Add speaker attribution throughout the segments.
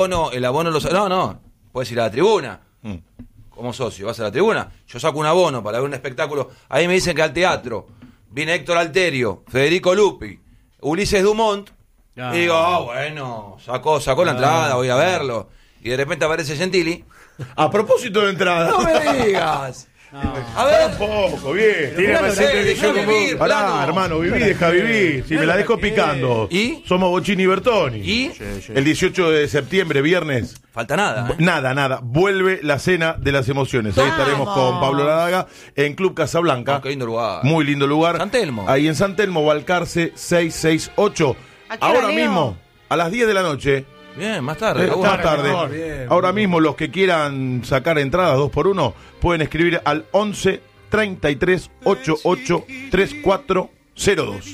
Speaker 1: El abono no, puedes ir a la tribuna. Como socio, vas a la tribuna. Yo saco un abono para ver un espectáculo. Ahí me dicen que al teatro viene Héctor Alterio, Federico Lupi, Ulises Dumont. Y digo, bueno, sacó la entrada, voy a verlo. Y de repente aparece Gentili.
Speaker 2: A propósito de entrada.
Speaker 1: No me digas. A ver.
Speaker 2: Tampoco, bien.
Speaker 3: Tiene más
Speaker 1: Dejá vivir,
Speaker 2: Pará,
Speaker 1: plano.
Speaker 2: hermano, viví, deja vivir. Si me la dejo picando.
Speaker 1: ¿Y?
Speaker 2: Somos Bochini y Bertoni.
Speaker 1: ¿Y?
Speaker 2: El 18 de septiembre, viernes.
Speaker 1: Falta nada, ¿eh?
Speaker 2: Nada. Vuelve la cena de las emociones. Ahí estaremos con Pablo Ladaga en Club Casablanca.
Speaker 1: Qué lindo lugar.
Speaker 2: Muy lindo lugar.
Speaker 1: San Telmo.
Speaker 2: Ahí en San Telmo, Balcarce 668. Ahora mismo, a las 10 de la noche.
Speaker 1: Bien, más tarde.
Speaker 2: Más tarde.
Speaker 3: Bien.
Speaker 2: Ahora mismo los que quieran sacar entradas 2x1 pueden escribir al 11 33 88 3402.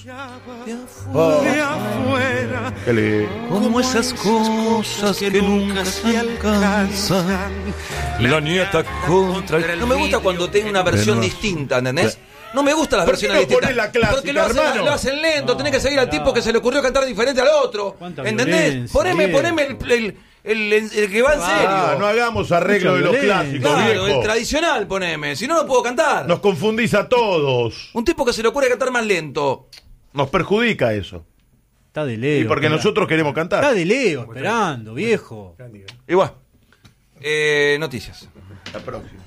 Speaker 1: Como esas cosas que nunca se alcanzan. La nieta contra el... No me gusta cuando tiene una versión distinta, ¿entendés? No me gustan las
Speaker 2: ¿Por qué
Speaker 1: versiones
Speaker 2: no
Speaker 1: distintas.
Speaker 2: ponés la clásica,
Speaker 1: Porque
Speaker 2: hermano?
Speaker 1: lo hacen lento, tenés que seguir al tipo que se le ocurrió cantar diferente al otro.
Speaker 3: Cuánta
Speaker 1: ¿Entendés?
Speaker 3: violencia,
Speaker 1: Poneme el que va en serio.
Speaker 2: No hagamos arreglo de los
Speaker 3: Mucha
Speaker 2: clásicos,
Speaker 1: Claro,
Speaker 2: viejo.
Speaker 1: el tradicional poneme. Si no, no puedo cantar.
Speaker 2: Nos confundís a todos.
Speaker 1: Un tipo que se le ocurre cantar más lento.
Speaker 2: Nos perjudica eso.
Speaker 3: Está de Leo.
Speaker 2: Y porque
Speaker 3: esperá.
Speaker 2: nosotros queremos
Speaker 3: Está
Speaker 2: cantar.
Speaker 3: de Leo, esperando, viejo.
Speaker 1: Igual. Noticias.
Speaker 2: La próxima.